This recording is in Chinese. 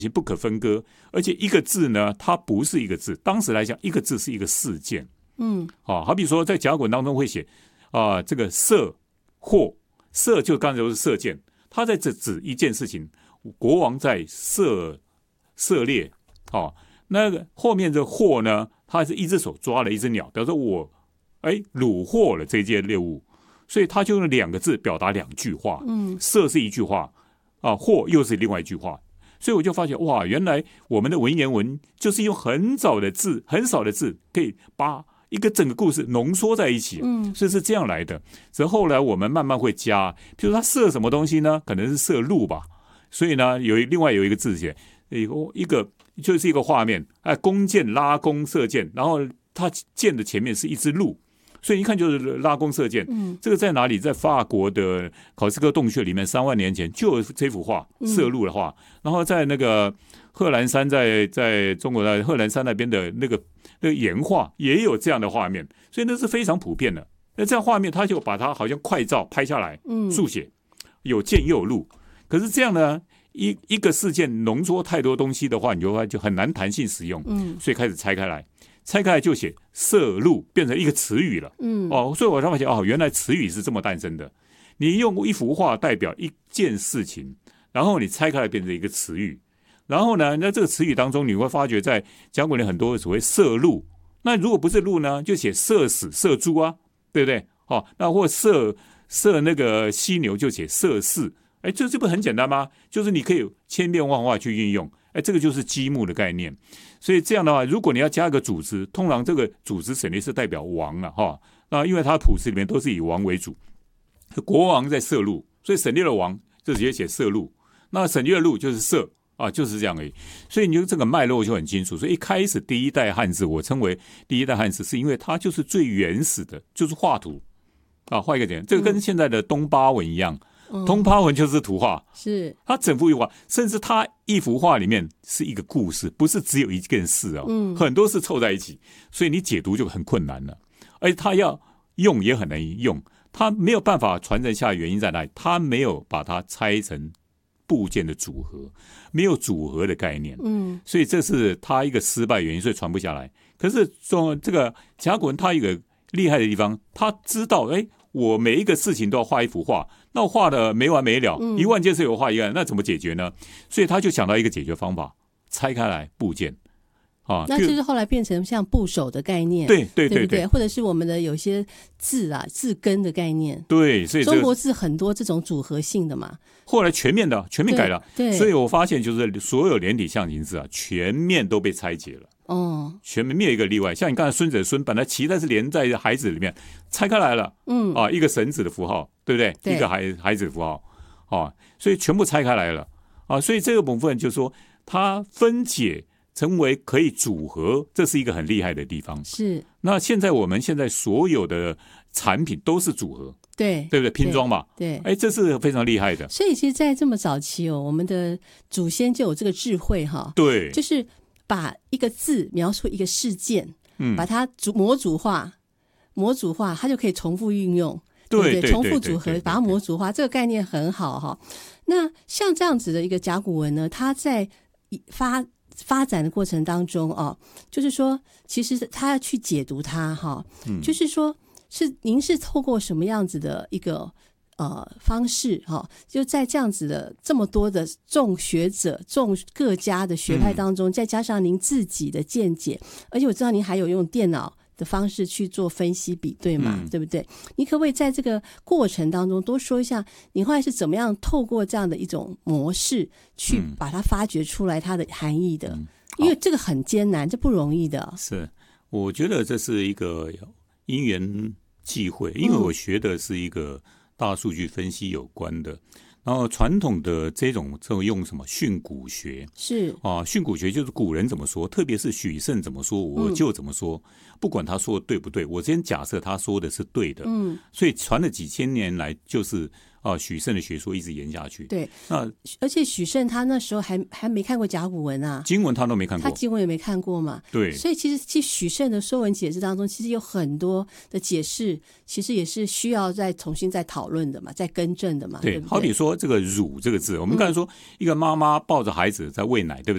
不可分割，而且一个字呢，它不是一个字，当时来讲，一个字是一个事件。好比说在甲骨文当中会写这个射或，射就刚才说是射箭，他在指一件事情，国王在射猎，那个后面这获呢，他是一只手抓了一只鸟，表示我虏获了这件猎物，所以他就用2个字表达2句话。射是一句话获又是另外一句话，所以我就发现哇，原来我们的文言文就是用很少的字可以把一个整个故事浓缩在一起，所以是这样来的。所以后来我们慢慢会加，譬如他射什么东西呢？可能是射鹿吧，所以呢另外有一个字写一个就是一个画面，弓箭拉弓射箭，然后他箭的前面是一只鹿，所以一看就是拉弓射箭。这个在哪里？在法国的考斯科洞穴里面，3万年前就有这幅画，射鹿的画。然后在那个贺兰山，在中国的贺兰山那边的那个岩画也有这样的画面，所以那是非常普遍的。那这样画面，他就把它好像快照拍下来，速写，有箭又有鹿。可是这样呢，一个事件浓缩太多东西的话，你就很难弹性使用。所以开始拆开来就写射鹿，变成一个词语了。所以我才发现原来词语是这么诞生的。你用一幅画代表一件事情，然后你拆开来变成一个词语。然后呢，那这个词语当中，你会发觉在甲骨文很多所谓射鹿，那如果不是鹿呢，就写射死、射猪啊，对不对？那或射那个犀牛就写射弑。这不很简单吗？就是你可以千变万化去运用。这个就是积木的概念。所以这样的话，如果你要加一个主词，通常这个主词省略是代表王那因为它谱词里面都是以王为主，国王在射鹿，所以省略了王就直接写射鹿，那省略了鹿就是射就是这样而已。所以你就这个脉络就很清楚。所以一开始第一代汉字，我称为第一代汉字，是因为它就是最原始的，就是画图画一个点。这个跟现在的东巴文一样。东巴文就是图画， 是它整幅画，甚至它一幅画里面是一个故事，不是只有一件事很多事凑在一起，所以你解读就很困难了。而且它要用也很难用，它没有办法传承下来，原因在哪里？它没有把它拆成部件的组合，没有组合的概念，所以这是它一个失败原因，所以传不下来。可是这个甲骨文它一个厉害的地方，他知道我每一个事情都要画一幅画，那我画的没完没了，1万件事有画一个，那怎么解决呢？所以他就想到一个解决方法，拆开来部件那就是后来变成像部首的概念， 对不对？或者是我们的有些字字根的概念， 对，所以中国字很多这种组合性的嘛。 后来全面改了， 对， 所以我发现就是所有连体象形字全面都被拆解了。全面没有一个例外。像你刚才孙子的孙，本来脐带是连在孩子里面，拆开来了，一个绳子的符号，对不对？一个孩子的符号，所以全部拆开来了，所以这个部分就是说，它分解成为可以组合，这是一个很厉害的地方。 是。 那我们现在所有的产品都是组合， 对不对？拼装嘛， 对， 这是非常厉害的。 所以其实在这么早期我们的祖先就有这个智慧对， 就是把一个字描述一个事件，把它模组化，它就可以重复运用，对，重复组合，把它模组化，这个概念很好那像这样子的一个甲骨文呢，它在发展的过程当中就是说，其实他要去解读它就是说您是透过什么样子的一个方式就在这样子的这么多的众学者、众各家的学派当中，再加上您自己的见解，而且我知道您还有用电脑的方式去做分析比对嘛，对不对？你可不可以在这个过程当中多说一下，你后来是怎么样透过这样的一种模式去把它发掘出来它的含义的？因为这个很艰难，这不容易的。 是，我觉得这是一个因缘际会，因为我学的是一个大数据分析有关的，然后传统的这种用什么训诂学， 是训诂学就是古人怎么说，特别是许慎怎么说，我就怎么说，不管他说的对不对，我先假设他说的是对的，所以传了几千年来就是许慎的学说一直延下去。 对， 那而且许慎他那时候还没看过甲骨文啊， 经文他都没看过， 他经文也没看过嘛。 对， 所以其实许慎的说文解字当中，其实有很多的解释，其实也是需要再重新再讨论的嘛，再更正的嘛。对不对？ 好比说这个乳这个字，我们刚才说一个妈妈抱着孩子在喂奶，对不